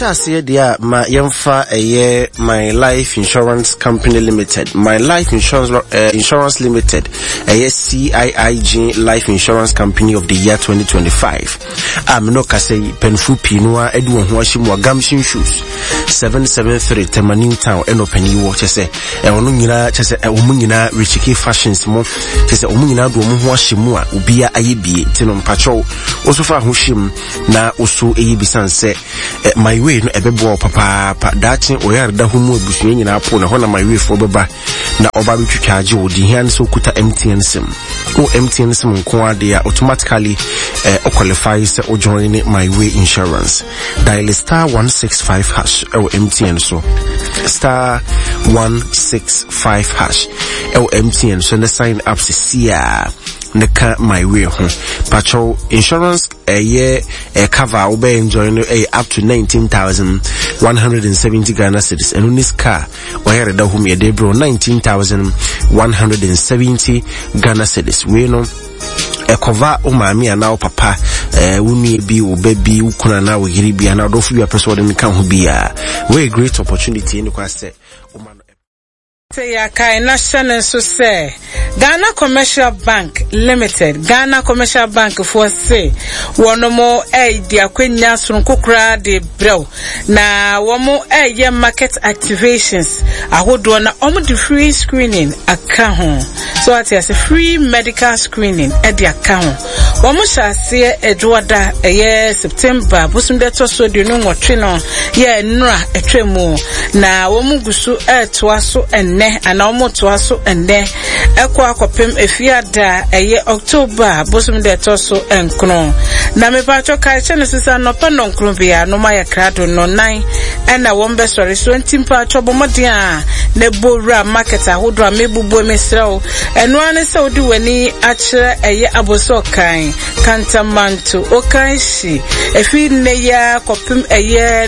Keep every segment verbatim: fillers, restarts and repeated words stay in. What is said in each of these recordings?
shase dia ma yemfa eye My Life Insurance Company Limited. My Life Insurance uh, Insurance Limited, eye C I I G Life Insurance Company of the year twenty twenty-five. Am no kase penfu pinua edu ho ahyimu gamshin shoes seven seven three Temanin Town eno pani wo chese e onu nyina chese e omu nyina Richiki Fashions mo chese omu nyina do omu ho ahyimu a obia ayebie tino mpacho osufa ho him na osu eyi bisanse My Way no ebebo papa pa dachi oyar da humu ebusuye nyina apo na hona My Way fo beba na oba bitwitwa age odi hian so kuta M T N sim o M T N sim nko ade automatically eh, qualifies o join My Way Insurance. Dial star one six five hash o M T N so star one six five hash o M T N so na sign up see ya neka My Way ho pacho insurance eh eh cover obe enjoy no eh up to nineteen thousand one hundred seventy Ghana cedis and this car where da home ye dey bro nineteen thousand one hundred seventy Ghana cedis we no e cover o maami ana o papa eh wuni bi o baby ukuna na o yiri bi ana do fu bi person dem kan ho bia we great opportunity ni kwa se o man Say ya kai national so say Ghana Commercial Bank Limited Ghana Commercial Bank for say one more eh di akwenya sunkokra de brew na one more eh ye market activations ahodo na omo the free screening aka ho so at as a free medical screening e di aka ho one mo shase edwoda eh September busum de to so de no nwotwe no ye nra etwemu na one mo gusu eh toaso en ana omoto aso ende ekwa akopem efiada eye October bosum de toso enkron na me pacho kai chene sisa no pa no nkron bia no ma ya krado no nine ena wombe sorry so ntim pacho bomodia ne bowra market ahodo amebubu emesrew eno ane se odi wani akire eye aboso kan kantamanto okanshi efi ne ya kopem eye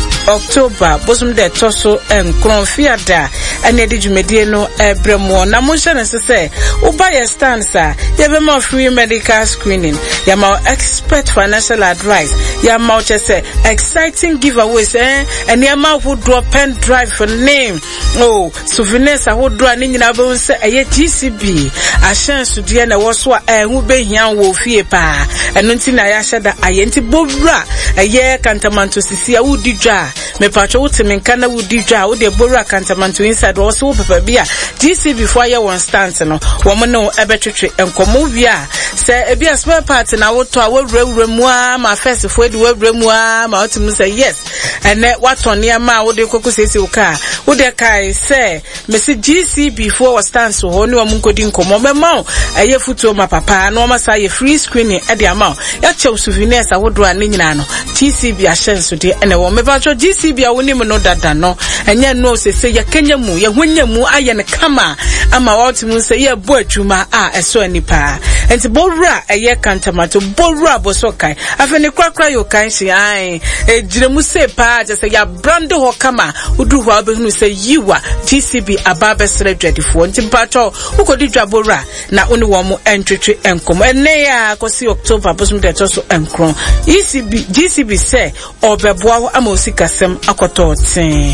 October bosum de toso enkron fiada ene de djumedie no ebremo na mo hye nse se uba ye stansa ye be ma free medical screening ya ma expert financial advice ya ma che exciting giveaways eh ene ma wo drop pen drive for name oh souvenirs ho do ani nyina be nse eye G C B a chance de na wo so a hu be hian wo fie pa eno nti na ya hyeda ayenti bowura eye kantamanto sisi a wudi dwa me pacho utimi nkana wudi dwa wo de bowura kantamanto inside wo so papa bia G C B before ye one stance no wo mo no ebetwetwe enkomo bia se ebia spare part na wo to a wo wura mu a ma first fo de wo wura mu a ma utimi say yes ene watone ma wo de kokosesi wo ka wo de kai say me se G C B before was stance ho ni wo nkodi nkomo me ma eye futuo ma papa na wo ma say free screening e de ama ya chew souvenirs a wo do an nyina no G C B a chance de ene wo me ba cho G C B a woni mo no dada no enye no se se ya kenya mu ya honya mu aye ne kama ama wotmu se ye bo adwuma a eso anipa enti bowura eye kantamato bowura bosokai afeni kwakra yo kan shi ai e jiremu se pa je se ya brand ho kama udu ho abehunu se yiwa G C B ababe sere dwadifo enti pato ukodi dwa bowura na oni wo mu entwetwe enkom ene ya kosi October bosum de to so enkron E C B G C B se obeboa ama osikasem akototin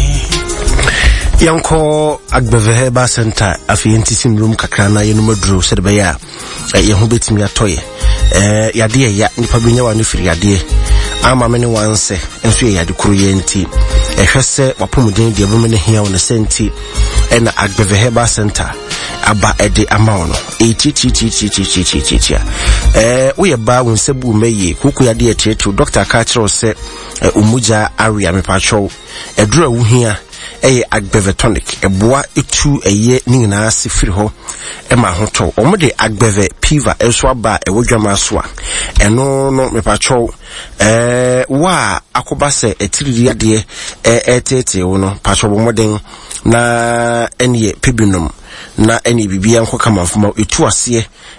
yanko Agbeve Herbal Center afienti simrum kakra na ye no maduro se de be ya ye ho betimi atoye eh yade ya nipa benya wa no firi yade ama me ne wanse enso ye yade kuru ye nti ehwese wapomuden de abome ne hia wona senti ena Agbeve Herbal Center aba ede amaono eti ti ti ti ti ti ti ti eh wo ye ba won sebu meye kuku yade ye tretu doctor ka kire se umuja area me pacho edura wo hia eye Agbeve tonic eboa etu eye ningina sifiri ho ema hoto omode Agbeve piva eso aba ewodwama so a eno no mepacho eh wa akobase etiriri ade eh etete wo no pacho bomoden na eniye pibinum na eni bibia nko kama mfuma etu ase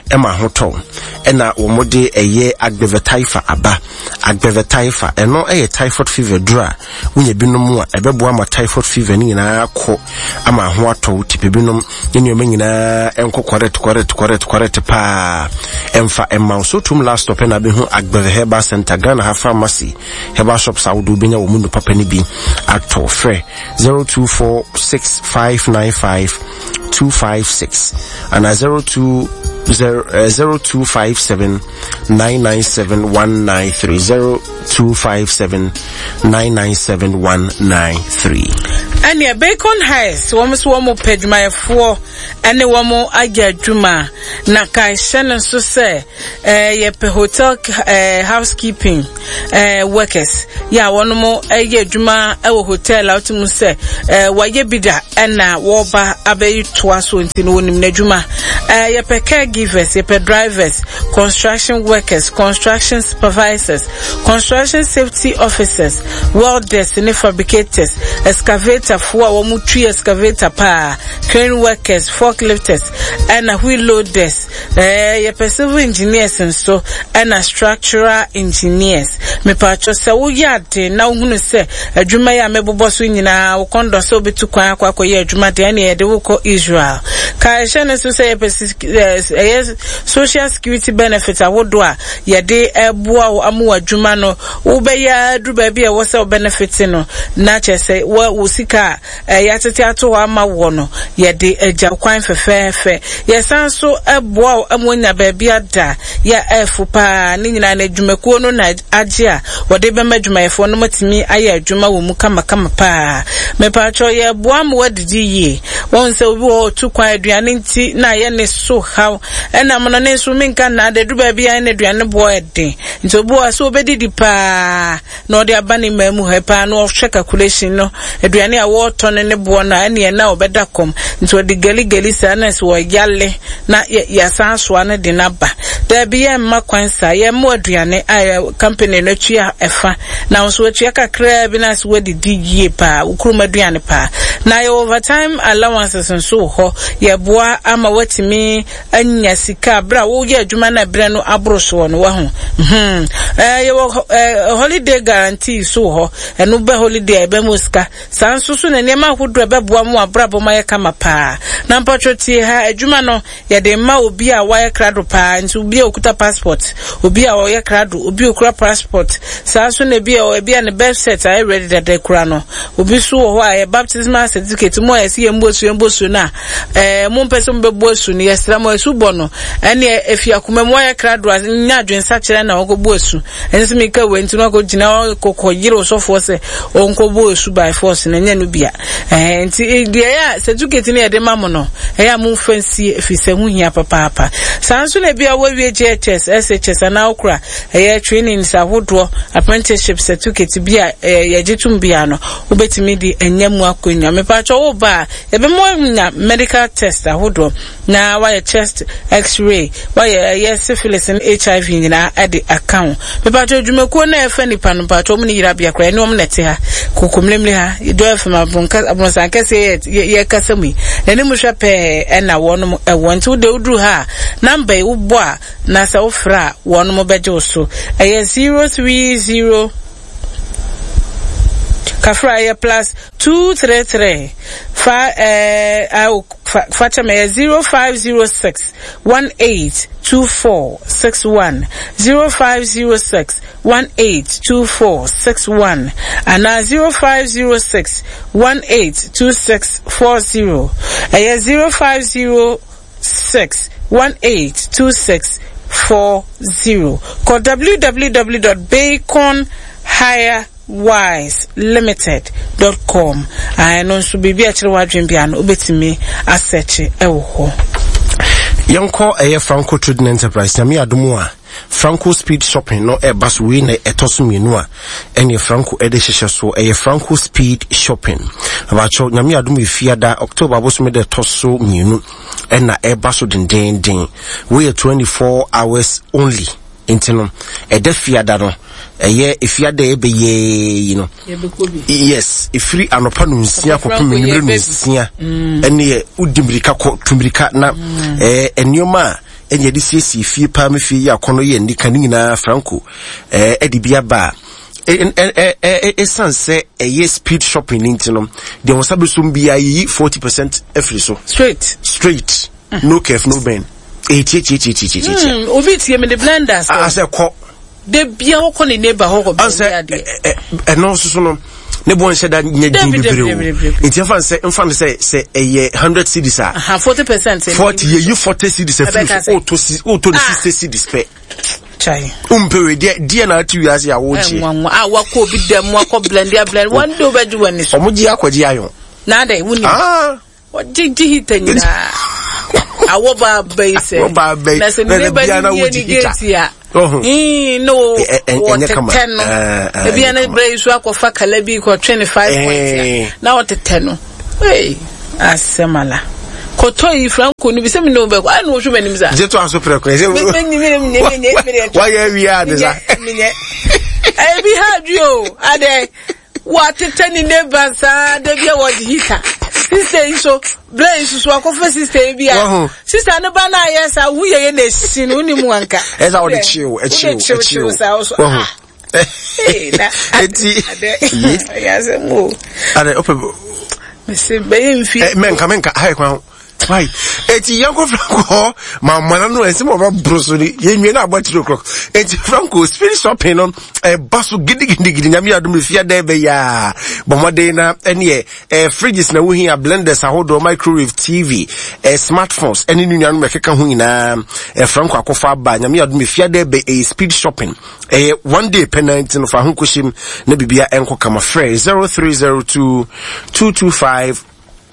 ema hoto ena womode eye agbevetifa aba agbevetifa eno eye typhoid fever dura wonye binom a ebebo ama typhoid fever ni nyina akọ ama ho ato tipe binom yenyo nyina enko correct correct correct correct pa emfa emma so tum last stop na be hu agbeve herbal center Ghana ha pharmacy herbal shop saudu benya wo mundu papa ni bi ato frɛ zero two four six five nine five two five six and a zero two zero uh, zero two five seven nine nine seven one nine three zero two five seven nine nine seven one nine three. And your Bacon Heights, one so one more page my four, and the one more I get Juma. Nakai Shannon so say, eh, ye hotel uh, housekeeping uh, workers. Ya one more I get Juma, our hotel out to say, eh, why ye bida, and na woba abe twice in one in Juma. Eh, ye pe caregivers, ye pe drivers, construction workers, construction supervisors, construction safety officers, welders, and fabricators, excavators. For a tree excavator pa, crane workers, forklifters, and a wheel loaders, eh, uh, civil engineers and so, and a structural engineers. Me pacho se wo yade na hunu se adwuma ya mebo so nyina wo kondo so betu kwan akwa ye adwuma de na ye de wo ko Israel. Ka shene so se ye social security benefits awodo a ye de eboa wo amu adwuma no wo be ya dru ba bia wo se benefit no na che se wo sika ya tete ato ama wo no ye de agya kwan fefefe ye san so eboa amonya ba bia da ya efu pa ni nyina na adwumakuo no na agye a wo de be madwumayefo no matimi aye adwuma wo mu kama kama pa me pa cho ye boa mo wadidi yi won se obi wo tu kwan aduane nti na ye ne so how ena mo ne so minka na de du ba bia ne aduane bo eden nti obi wo so obedidi pa na ode abane mamu he pa no hwe calculation no aduane a wo to ne ne bo na ene na obeda kom nti ode gali gali sa na so yale na ya san so ane de na ba da bia ma kwansa ye mo aduane a company no tua efa na so tua kakra bi na so wadidi yie pa ukuruma aduane pa na ye overtime allowances nso ho ye boa ama watimi anya sika bra wo ye adwuma na bra no abroso no wa ho mhm eh ye holiday guarantee so ho eno be holiday be muska sanso so na nema hodo be boa mu abrabo ma ye kama pa na mpatwoti ha adwuma no ye de ma obi a wa ye krado pa nti obi a okuta passport obi a wo ye krado obi okura passport sanso na bi a obi a ne birth set I ready that de kura no obi so ho a ye baptismal certificate mo ye se ye mbosu mbosu na eh mo mpese mbe bosu ni yesra mo esu bono ene efi akoma mo ye krado nya adwensa kire na wo bosu ense mi ka we nti no ko gina kokko yire osofo se onko bosu by force na nya no bia eh nti de ya certificate ni ye de mamo no eh ya mo fancy efi se hu hia papa papa sanso na bia wo wie G H S S H S na okura eh training sa hodo apprenticeship certificate bia eh ye gitum bia no obetimi di enyamu akonya me pa cho wo ba e be mo nya medical test ahodo na wa chest x-ray wa ye syphilis and H I V na ade account me pa cho dwumako na e fa nipa no pa cho mo ni yira bia kra ni om nete ha kokomlemle ha do e fa ma bronka abronsa kase ye kasami na ni mo hwa pe e na wono e wonti wo de udru ha number wo bo a na sa wo fra wono mo beje so e zero three zero Kafraya plus two three three five uh Fatima zero five zero six one eight two four six one zero five zero six one eight two four six one and now zero five zero six one eight two six four zero uh zero five zero six one eight two six four zero. Call w w w dot bacon hire wise limited dot com. I know so bibi a kire wadwen bia no obetimi asearch ewo ho. Yonko eye Franco Trading Enterprise na mi adomu a Franco Speed Shopping no e bas we na etoso mienu a ene Franco ede hihye so eye Franco Speed Shopping abacho na mi adomu fiada October boso me de toso mienu ena e baso den den we twenty-four hours only intino e de fiada no eye ifiada ebe ye you know yes ifri anopa no nsia kopem menure no nsia ene udimirika ko tumirika na eh enioma enye de siesie fie pa me fie ya kono ye ndika ni nyina Franco eh edi bia ba eh eh eh eh sanse eh speed shopping intino de won sabe so mbia yi forty percent every so straight straight mm. no kef no ben eighty eighty eighty eighty mm obi tie me the blenders I say ko de bia wo ko ni neighbor ho ko bia de eh no so so no ne bon sheda nya din bebre o ntia fan say fan say say eh one hundred cedis a aha forty percent forty ye you forty cedis a free auto auto sixty cedis pe chai umpewe dia dia na atu wiase ya wo chi enwa a wako obi dem wako blend dia blend one do bedu wani so omoji akwaji ayon na dai wuni ah ojiji hitanyina awo ba base na se ne ba ni ni gate ya eh no enye kama e bia na bra isu akofa kala bi ko twenty-five points na what ten no hey asemala kotoi Franco ni bisemi no be kwa no hwe manim za je to aso pre kwa je why are we are za e bi ha dio ade what ten ni neighbors a de bia wo hita sister iso blaze so akofa sister bia sister no ba na yes a hu ye na si no ni mu anka esa wo de chill e chill e chill eh na eti yes mo ade ope me se be mfi menka menka hai kwa why eti yanko Franco ma mana no ese mo ba broso ni yenwie na agbatiro o'clock eti Franco spirit shopping on e baso gidi gidi gidi nyame adum fia da be ya bomode na ene e fridges na wo hia blenders ahodo microwave T V e smartphones ene nuanu mekeka ho nyina e Franco akofa ba nyame adum fia da be e speed shopping e one day penalty no fa ho koshim na bibia enko kama free zero three zero two two two five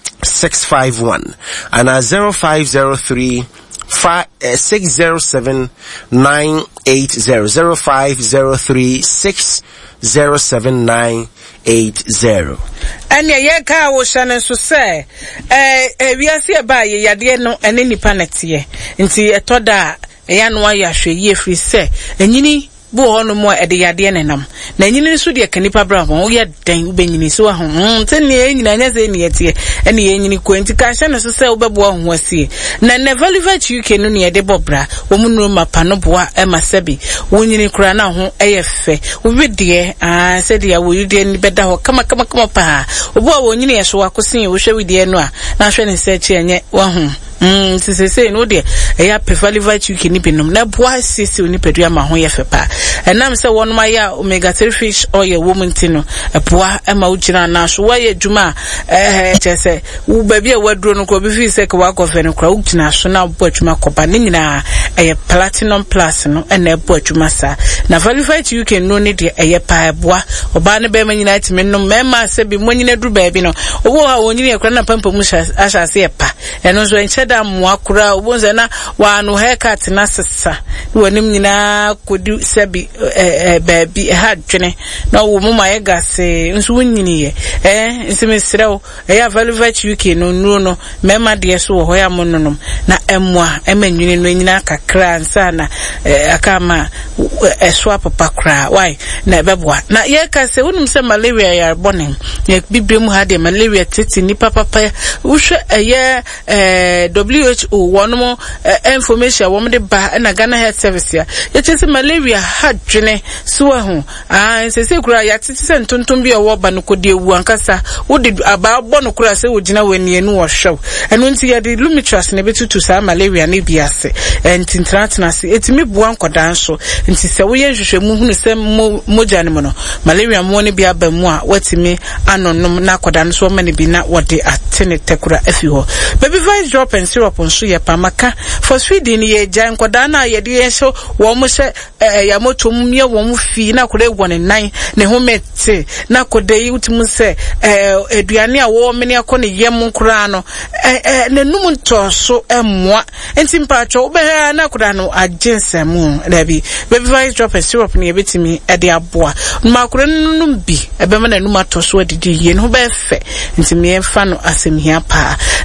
six five one and a zero five zero three five uh, six zero seven nine eight zero zero five zero three six zero seven nine eight zero. Anya ye ka wo hane so se eh eh wiase e ba ye yade no ene nipa netie nti etoda eya no aye ahwe ye free se enyini bo hono mo e de yade nenam na nyini so de kanipa bra ho ye den ubenyini so ho hm tene enyina nya ze ne yetie ene ye nyini kwenti ka hye ne so se ubebo ho asie na ne velvet U K no ne de bobra wo mu no mapa no boa e masabi wonyini kura na ho e ye fe ubi de ah se de wo yide ni beda ho kama kama kama pa obo a wonyini ye so akosin wo hwe wide no a na hwe ne se chi enye wo ho mm sisi se no de eya velvet U K ni binom na boa sisi oni pedua ma ho ye fe pa enam se won ma ya omega three fish oil woman tino epoa e ma ugina na so wa ye djuma eh chese wo ba bia waduro no ko bi fi se ka wa kofe no kra ugina so na bo adwuma kopa ni nyina eh platinum plus no e na bo adwuma sa na velvet U K no ni de eh pa eboa oba ne be ma nyina timi no mema se bi mo nyina duru ba bi no obo ha wonyini ekra na pampa mu asha se pa eno so encheda mo akura obo nze na wa no haircut na sesa wonim nyina kodu sebi eh baby ha dwene na wo mu maye gase nso wonyini ye eh nsemesrew eh velvet U K no nuro no mema de so wo hoya monnom na emwa emanwini no nyina kakra nsa na akama eswa papa kra why na beboa na ye kase wonum se malaria ya bonem ye bibrem ha de malaria tete ni papa papa wohwe eh eh W H O wonom information wo de ba na Ghana Health Service ya ye chese malaria ha dwene so ho ah sese kura ya tete se ntontom bi owo ba no kodi ewu ankasa wo de aba bo no kura se wo gina wani enu wo hwew enu nti ya de lumitras na betutu sa malaria na bi ase enti intratna se etimi bua nkodan so nti se wo ye hwehwemu hunu se moja ne mo no malaria mo ne bi aba mu a watimi anonom na kodan so ma ne bi na wode atene tekura afi ho baby vice drop and syrup nso ye pamaka phosphide ni ye jan kodan na ye de so wo mo se ya motom ye wo mo fi na kore won nan ne ho mete na kodai utimu se eduane a wo mene akọ ne yem kura no eh ne num ntoso emmoa enti mpacho obe na kura no agensemu dabi baby vice drop and syrup ne betimi e de aboa ma kura num bi ebe ma na num atoso adidi ye no be fe enti me fa no asemhia pa no ado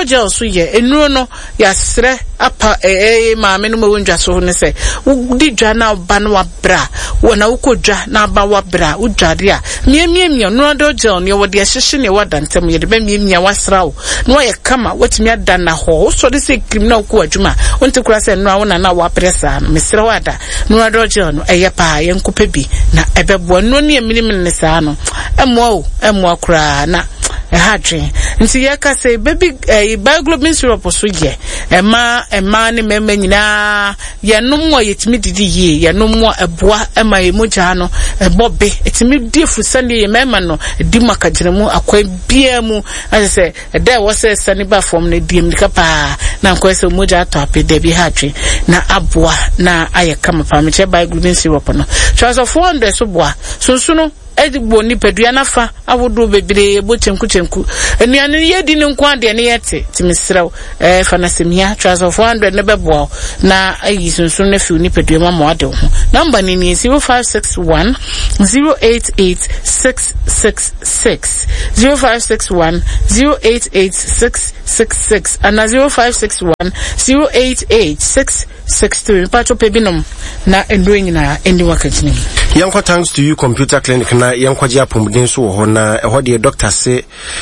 gel so ye enuro no ya sere apa eh maame no mawundwa so ne se di dwa na ba no abra wona ukodwa na ba wabra udwade a miemie mie Nurodo gel ne wo de hyehye ne wadantem ye de ba miemie wasrawo no ye kama watimi ada na ho so de se criminal ku adwuma wonte kura se no awona na wa pressa no mesre wada Nurodo gel no eye pa ye nkopa bi na ebebo no ne minim ne saa no emo o emo kura na ehadwe nti ye ka say baby eh, bioglobin syrup so ye ema ema ne mema nyina ye nom wo yetimi didi ye ye nom wo eboa ema ye moja no ebobe etimi difu sane ye mema no di makagiremu akwa bia mu ase say da wo say sane ba form na diem nika pa na nkwa say moja ato apede bi hadwe na aboa na ayeka mapa me che bioglobin syrup no so four hundred so boa so so no Edibo ni pedua nafa awodo bebre bochenku chenku enuane ye di ne nko ade ne yete timisrew eh fanasemia twazo four hundred ne bebo na ayi sunsun na fi ni pedua mama ade ho number ni ni zero five six one zero eight eight six six six zero five six one zero eight eight six six six and zero five six one zero eight eight six six three pacho pebinom na endro nyina endi wakatini Yanko thanks to you computer clinic na yanko ji apomden so ho na ho de doctor say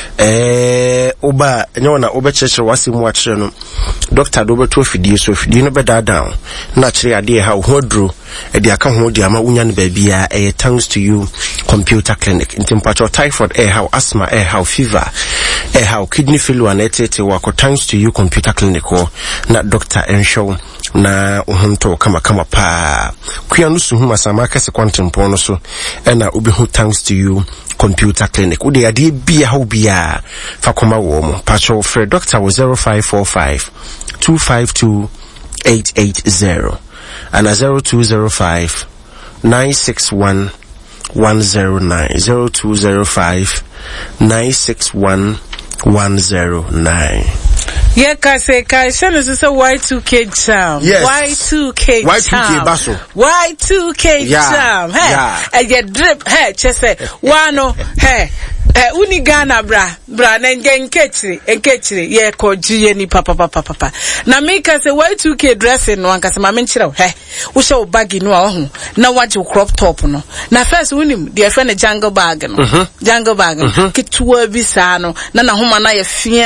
eh oba enyo na oba chechre wase mu akere no doctor do beto fidie so fidie no beda down na kire ade ha ho duro e de aka ho de ama unya ne ba bia eh thanks to you computer clinic intimpacho typhoid eh how asthma eh how fever eh how kidney failure na etete wako thanks to you computer clinic ho na doctor enshow na uhunto kama kama pa kuya nusu huma samaka se quantum pono so ena ubihu thanks to you computer clinic ude ade bia ho bia fa koma wo mo pacho Fred doctor was zero five four five two five two eight eight zero and a zero two zero five nine six one one zero nine zero two zero five nine six one one zero nine. Yeah, kase kase no say Y two K jam. Yes. Y two K jam. Y two K baso. Y two K jam. Hey, yeah. And you drip. Hey, just say wano. Hey. Eh uni Ghana bra bra na nge nkechiri nkechiri ye ko jiye ni papa papa papa na make say Y two K dressing no anka se ma menchire he wo she wo bag no ahu na waje crop top no na first unim the friend jungle bag no mm -hmm. jungle bag no mm -hmm. Kitwa bi sa no na na homa na ye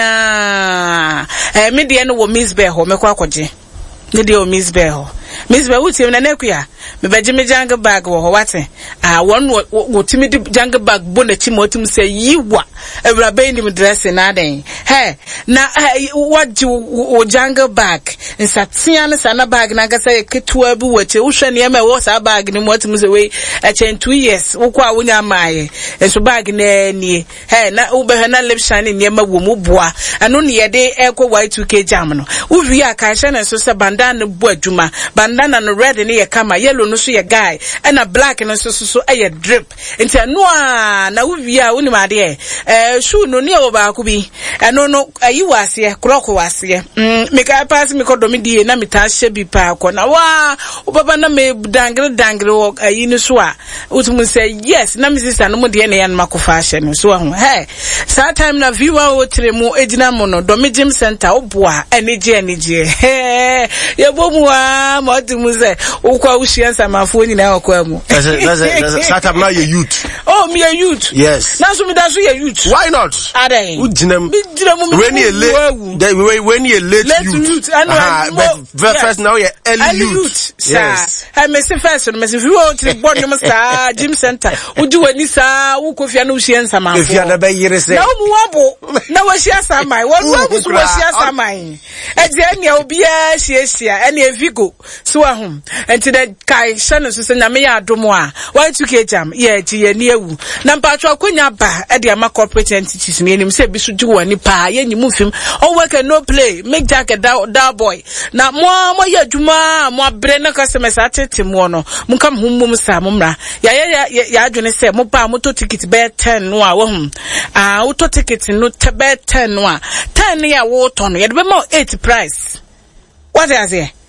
fia eh me de no wo Miss Bear ho me kwa kwaje ne de o Miss Bear ho Miss Bear wuti na nakuya me baje me jungle bag wo ho wate ah won wo timi di jungle bag bo na chi motum say yiwa evra be ni dressing na den he na waji wo jungle bag nsatia ne sana bag na ga say ketua bi wache wo hwe ne e ma wo sa bag ni motum say we a chen two years wo kwa wonya maaye enso bag na ni he na wo be na lip shine ne ma wo mu boa anu ne ye de e ko Y two K jam no wo wi aka hye na so se bandana bo adwuma bandana no red ne ye kama yellow no so ye guy and a black no so so so e drip enti anu a na wo wi a woni ma de eh shoe no ne wo ba ko bi eno no ayi wase kroko wase mm me ka pass me ko do me die na me ta hye bi pa ko na wa wo baba na me dangre dangre wo ayi no so a utum say yes na me sister no mo de ne yan makofa hye no so ho hey sa time na viewer wo tremu ejina mo no do me gym center wo boa energy energy eh ye bomu a mo utum say wo kwa wo hye samafo nyina okwa mu that's that's start up now your youth. Oh me a youth. Yes. Na so me da so your youth. Why not? Aden. Ujinem. When you late, when you late youth. Ah, but first now you early youth. Yes. I me say first, me say you want to born you star gym center. Uju wani sa wo kofia no hye nsama. If you na be yire say. Na mu wabo. Na wo hye samai. Wo wo so wo hye samai. E je ene obi a hye hye, ene Vigo. So ahum. Enti the kai shano so say na me ya adomo a. Y two K jam. Yeah, ti ye ni ewu. Na mpatwa kwanya ba e de ama corporate entities me enim say bi so ju wani pa ye nyimu fim. O work and no play. Make jack a da boy. Na mo mo ye adwuma, mo abre na customers atete mo no. Mo kam hummum sa mo mra. Ya ya ya adwene say mo ba mo to ticket be ten no a wo hum. Ah, wo to ticket no te be ten no a. ten ya wo to no. Ye de be mo eight price. What is it?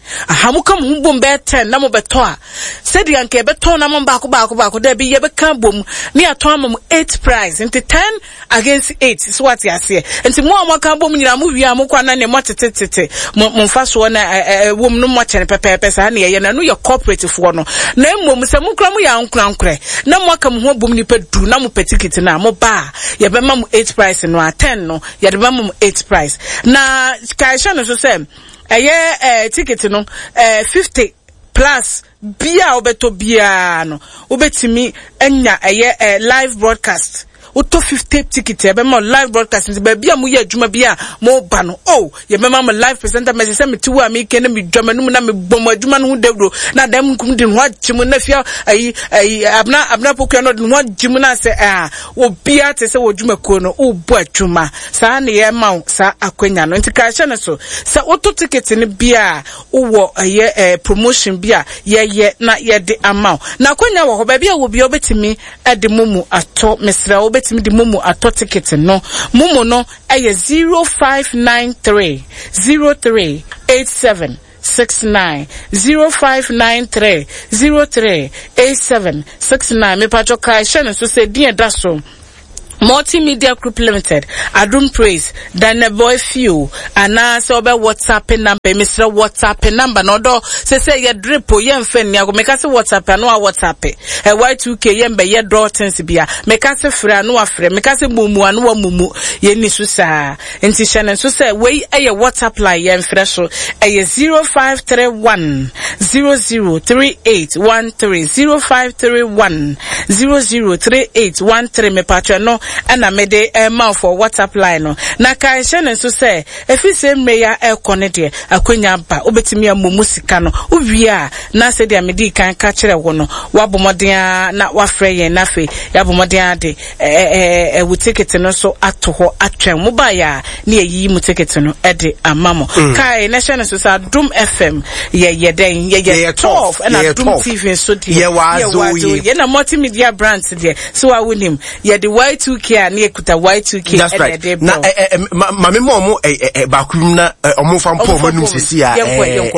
aha mo kam ho bom be ten na mo beto a said yanke beto na mo ba ko ba ko ba ko da bi ye be kan bom ni aton am eight price into ten against eight so what you say enti mo mo kan bom nyina mo wi am kwa na ne mo tetetete mo mfa so na wom no mo kyene pepepe sa na ye na no ye cooperative fo no na mmom se mo kra mo ya nkrankrɛ na mo aka mo ho bom ni pedu na mo petikiti na mo ba ye be ma mo eight price no a ten no ye de ba mo eight price na kaisha no so say eye eh ticket no eh fifty plus bia obeto bia no obetimi enya eye live broadcast Uto fifty ticket e be mo live broadcast nti ba bia mo ye adwuma bia mo ba no oh ye be ma mo live presenter me say me tiwu a me ken me dwama no na me bom adwuma no ho dawro na dam nkum de ho agyem na fia ayi ayi abna abna pokua no de ho agyem na say ah obia te say wodwuma ko no o bu adwuma sa na ye ma sa akwanya no nti ka hye ne so sa uto ticket ne bia wo aye eh, promotion bia ye ye na ye de amount na akwanya wo ho ba bia wo bia obetimi e de mumu ato mesra wo betimi di momo ato ticket no momo no eye zero five nine three zero three eight seven six nine zero five nine three zero three eight seven six nine me pacho kai shene so se din da so Multimedia Group Limited, Adum Praise, Dana Boy Few, ana se obe WhatsApp number, Mister WhatsApp number, no do, se se ye dripo, ye mfen, ya go meka se WhatsApp, no a WhatsApp, e Y two K, ye mbe ye draw tensi biya, meka se fra, no a fra, meka se mumu, anu a mumu, ye ni susa, enti shenen, so se, we e ye WhatsApp line, ye mfre so, e ye zero five three one, zero zero three eight one three, zero five three one, zero zero three eight one three, me patcho, no, ana mede e ma for WhatsApp line no na kai hye so say efi se meya e kone de akwanya ba obetimi amomu sika no uwia na se de mede kan ka kire wo no wabomoden na wafre ye na fe yabomoden ade eh eh wu ticket no so ato ho atwen mo ba ya na eyi mu ticket no e de amamo kai na hye so say Adum F M ye ye den ye ye twelve and Adum T V so de ye wazo ye na multimedia brands de so I win him ye the Y two K na ekuta Y two K that's right na ma me mo mo ba kurum na omo fa mpo manum sisi a